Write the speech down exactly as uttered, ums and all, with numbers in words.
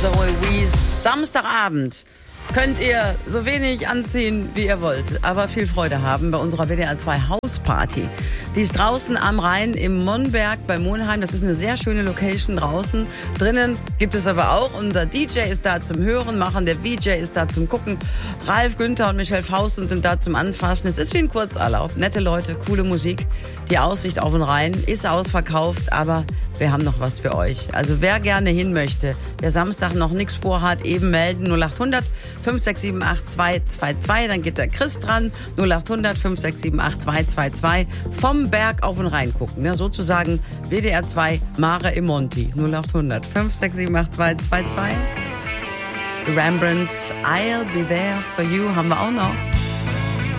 Zoe Wees. Samstagabend könnt ihr so wenig anziehen, wie ihr wollt, aber viel Freude haben bei unserer W D R zwei Hausparty. Die ist draußen am Rhein im Monberg bei Monheim. Das ist eine sehr schöne Location draußen. Drinnen gibt es aber auch, unser D J ist da zum Hören machen, der V J ist da zum Gucken. Ralf, Günther und Michelle Faust sind da zum Anfassen. Es ist wie ein Kurzurlaub. Nette Leute, coole Musik. Die Aussicht auf den Rhein ist ausverkauft, aber wir haben noch was für euch. Also wer gerne hin möchte, der Samstag noch nichts vorhat, eben melden. null acht hundert fünf sechs sieben acht zwei zwei zwei. Dann geht der Chris dran. null acht hundert fünf sechs sieben acht zwei zwei zwei. Vom Berg auf den Rhein gucken. Ja, sozusagen W D R zwei Mare im Monti. null acht hundert fünf sechs sieben acht zwei zwei zwei. Rembrandts I'll Be There For You haben wir auch noch.